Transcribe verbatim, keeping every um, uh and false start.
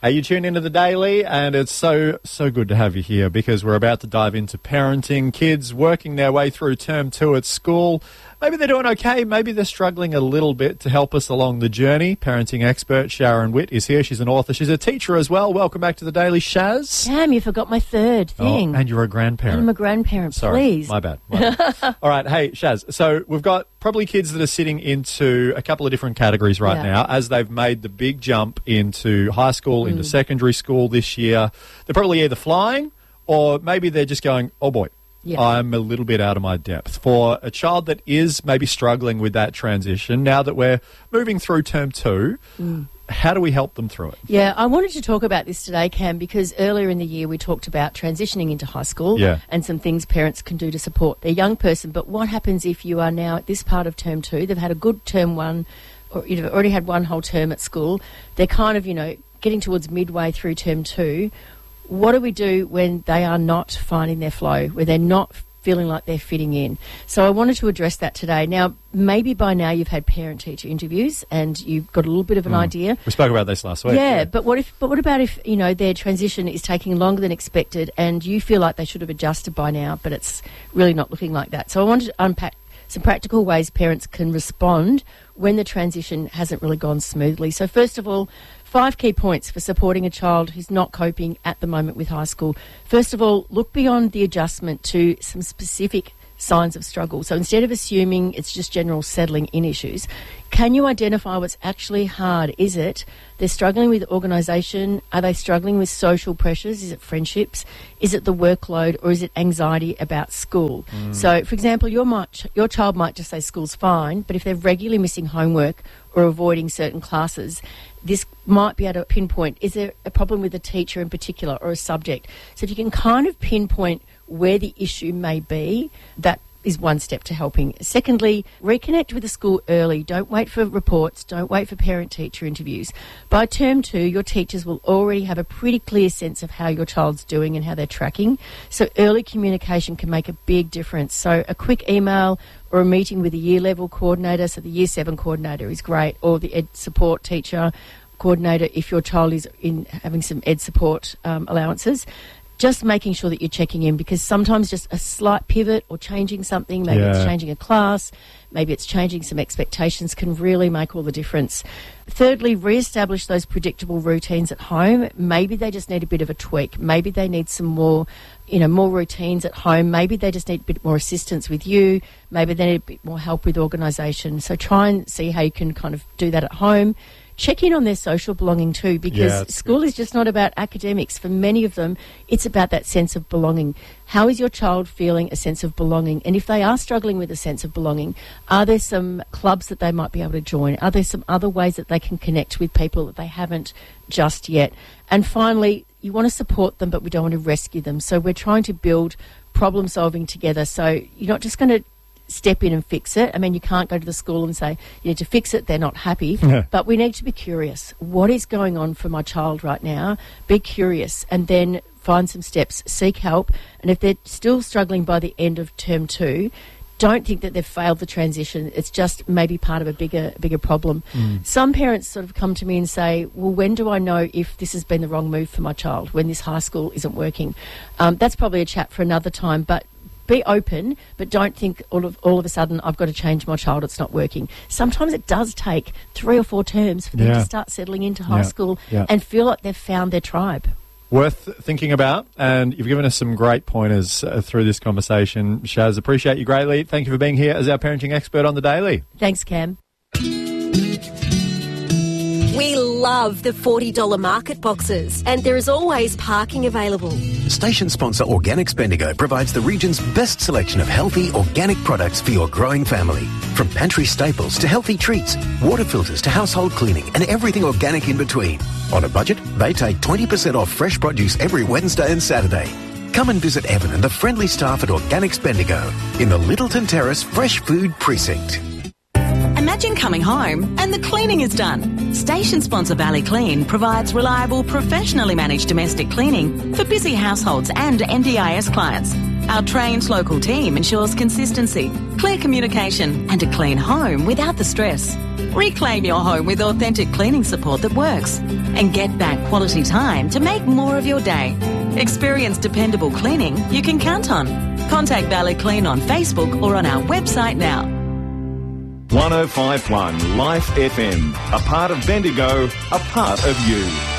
Hey, you tune into The Daily, and it's so, so good to have you here because we're about to dive into parenting, kids working their way through term two at school. Maybe they're doing okay, maybe they're struggling a little bit. To help us along the journey, parenting expert Sharon Witt is here. She's an author. She's a teacher as well. Welcome back to The Daily, Shaz. Cam, you forgot my third thing. Oh, and you're a grandparent. I'm a grandparent, Sorry, please. my bad. My bad. All right, hey, Shaz, so we've got probably kids that are sitting into a couple of different categories right Yeah. now as they've made the big jump into high school, into Mm. secondary school this year. They're probably either flying or maybe they're just going, oh boy, Yeah. I'm a little bit out of my depth. For a child that is maybe struggling with that transition, now that we're moving through term two, Mm. how do we help them through it? Yeah, I wanted to talk about this today, Cam, because earlier in the year we talked about transitioning into high school Yeah. and some things parents can do to support their young person. But what happens if you are now at this part of term two, they've had a good term one, or you've already had one whole term at school, they're kind of, you know, getting towards midway through term two. What do we do when they are not finding their flow, where they're not feeling like they're fitting in? So I wanted to address that today. Now, maybe by now you've had parent-teacher interviews and you've got a little bit of an Mm. idea. We spoke about this last week. Yeah, but what if? But what about if, you know, their transition is taking longer than expected and you feel like they should have adjusted by now, but it's really not looking like that? So I wanted to unpack some practical ways parents can respond when the transition hasn't really gone smoothly. So first of all, five key points for supporting a child who's not coping at the moment with high school. First of all, look beyond the adjustment to some specific signs of struggle. So instead of assuming it's just general settling in issues, can you identify what's actually hard? Is it they're struggling with organisation? Are they struggling with social pressures? Is it friendships? Is it the workload? Or is it anxiety about school? Mm. So, for example, your, might, your child might just say school's fine, but if they're regularly missing homework or avoiding certain classes, this might be able to pinpoint, is there a problem with a teacher in particular or a subject? So if you can kind of pinpoint where the issue may be, that is one step to helping. Secondly, reconnect with the school early. Don't wait for reports. Don't wait for parent-teacher interviews. By term two, your teachers will already have a pretty clear sense of how your child's doing and how they're tracking. So early communication can make a big difference. So a quick email or a meeting with a year level coordinator, so the year seven coordinator is great, or the ed support teacher coordinator if your child is in having some ed support um, allowances. Just making sure that you're checking in, because sometimes just a slight pivot or changing something, maybe Yeah. it's changing a class, maybe it's changing some expectations, can really make all the difference. Thirdly, re-establish those predictable routines at home. Maybe they just need a bit of a tweak. Maybe they need some more, you know, more routines at home. Maybe they just need a bit more assistance with you. Maybe they need a bit more help with organisation. So try and see how you can kind of do that at home. Check in on their social belonging too, because Yeah, that's school good. is just not about academics. For many of them, it's about that sense of belonging. How is your child feeling a sense of belonging? And if they are struggling with a sense of belonging, are there some clubs that they might be able to join? Are there some other ways that they can connect with people that they haven't just yet? And finally, you want to support them, but we don't want to rescue them. So we're trying to build problem solving together. So you're not just going to step in and fix it. I mean, you can't go to the school and say, you need to fix it, they're not happy. Yeah. But we need to be curious. What is going on for my child right now? Be curious and then find some steps, seek help. And if they're still struggling by the end of term two, don't think that they've failed the transition. It's just maybe part of a bigger bigger problem. Mm. Some parents sort of come to me and say, well, when do I know if this has been the wrong move for my child, when this high school isn't working? Um, that's probably a chat for another time, but be open, but don't think all of all of a sudden I've got to change my child, it's not working. Sometimes it does take three or four terms for them Yeah. to start settling into high Yeah. school Yeah. and feel like they've found their tribe. Worth thinking about, and you've given us some great pointers uh, through this conversation. Shaz, appreciate you greatly. Thank you for being here as our parenting expert on The Daily. Thanks, Cam. We love the forty dollars market boxes, and there is always parking available. Station sponsor Organics Bendigo provides the region's best selection of healthy organic products for your growing family. From pantry staples to healthy treats, water filters to household cleaning, and everything organic in between. On a budget, they take twenty percent off fresh produce every Wednesday and Saturday. Come and visit Evan and the friendly staff at Organics Bendigo in the Littleton Terrace Fresh Food Precinct. Imagine coming home and the cleaning is done. Station sponsor Valley Clean provides reliable, professionally managed domestic cleaning for busy households and N D I S clients. Our trained local team ensures consistency, clear communication and a clean home without the stress. Reclaim your home with authentic cleaning support that works and get back quality time to make more of your day. Experience dependable cleaning you can count on. Contact Valley Clean on Facebook or on our website now. one oh five point one Life F M, a part of Bendigo, a part of you.